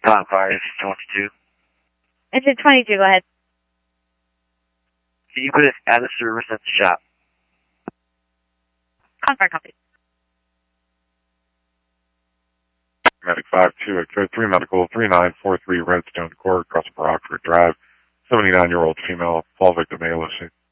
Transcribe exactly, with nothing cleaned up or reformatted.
Tom Fire, this is twenty-two. It's at twenty-two, go ahead. Can you put us out of service at the shop? Confire copy. Medic five two at code three medical three nine four three Redstone Court, across Rockford Drive. seventy-nine-year-old female, fall victim A L I C.